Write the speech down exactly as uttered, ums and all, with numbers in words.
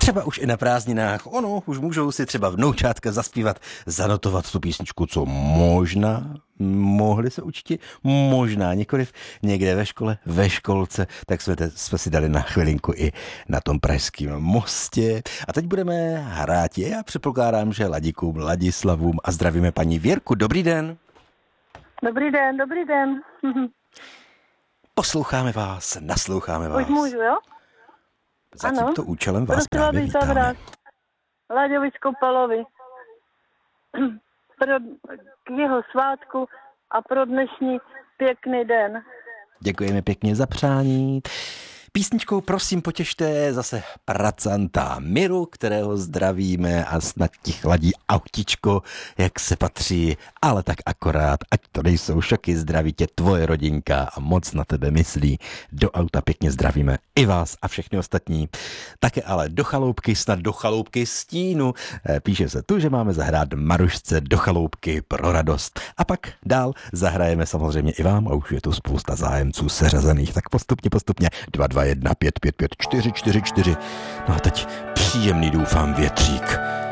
třeba už i na prázdninách. Ono, už můžou si třeba vnoučátka zaspívat, zanotovat tu písničku, co možná mohli se učit, možná nikoliv někde ve škole, ve školce, tak jsme, te, jsme si dali na chvilinku i na tom Pražském mostě. A teď budeme hrát. Já předpokládám, že Ladíkům, Ladislavům a zdravíme paní Věrku. Dobrý den. Dobrý den, dobrý den. Posloucháme vás, nasloucháme vás. Už můžu, jo? Za tímto účelem vás Prosila právě bych vítáme. zahrát Láďovi Skopalovi pro, k jeho svátku a pro dnešní pěkný den. Děkujeme pěkně za přání. Písničkou prosím potěšte zase pracanta Miru, kterého zdravíme a snad ti chladí autičko, jak se patří, ale tak akorát, ať to nejsou šoky, zdraví tě tvoje rodinka a moc na tebe myslí. Do auta pěkně zdravíme i vás a všechny ostatní. Také ale do chaloupky, snad do chaloupky stínu. Píše se tu, že máme zahrát Marušce do chaloupky pro radost. A pak dál zahrajeme samozřejmě i vám a už je tu spousta zájemců seřazených, tak postupně, postupně dva dva jedna pět pět pět čtyři čtyři čtyři. No a teď příjemný doufám větřík.